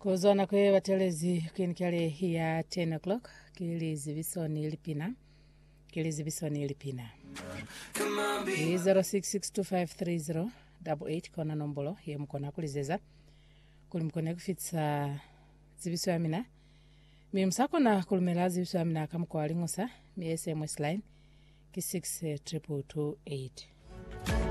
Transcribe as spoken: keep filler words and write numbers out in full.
kuzona kwe batelezi kwinikale ya ten o'clock kili zivisoni lipina kili zivisoni lipina zero six six two five three zero eight eight kona nombolo ye mkona kulizeza kuli mkona kufitsa ziviso yamina mi msako na kulumela ziviso yamina kamuko walingosa mi S M S line ki six triple two eight.